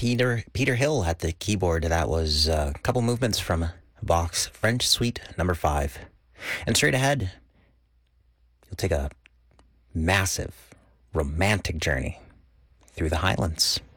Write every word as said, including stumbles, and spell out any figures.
Peter Peter Hill at the keyboard. That was a couple movements from Bach's French Suite Number Five. And straight ahead, you'll take a massive romantic journey through the Highlands.